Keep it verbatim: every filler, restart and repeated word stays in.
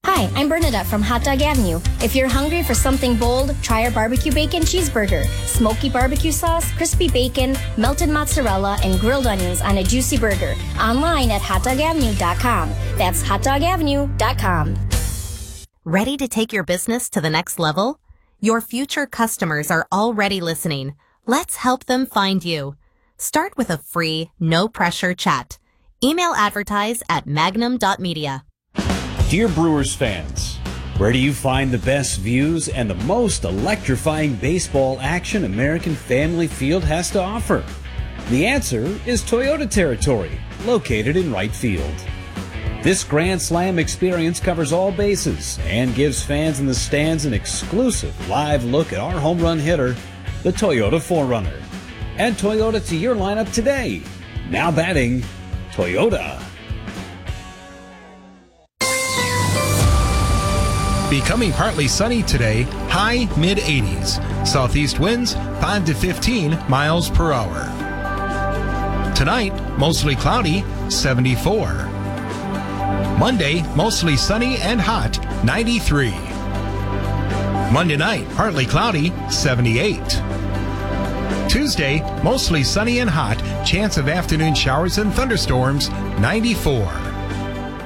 Hi, I'm Bernadette from Hot Dog Avenue. If you're hungry for something bold, try our barbecue bacon cheeseburger. Smoky barbecue sauce, crispy bacon, melted mozzarella, and grilled onions on a juicy burger. Online at hot dog avenue dot com. That's hot dog avenue dot com. Ready to take your business to the next level? Your future customers are already listening. Let's help them find you. Start with a free, no-pressure chat. Email advertise at magnum dot media. Dear Brewers fans, where do you find the best views and the most electrifying baseball action American Family Field has to offer? The answer is Toyota Territory, located in right field. This Grand Slam experience covers all bases and gives fans in the stands an exclusive live look at our home run hitter, the Toyota four runner. Add Toyota to your lineup today. Now batting, Toyota. Becoming partly sunny today, high mid eighties. Southeast winds five to fifteen miles per hour. Tonight, mostly cloudy, seventy-four. Monday, mostly sunny and hot, ninety-three. Monday night, partly cloudy, seventy-eight. Tuesday, mostly sunny and hot, chance of afternoon showers and thunderstorms, ninety-four.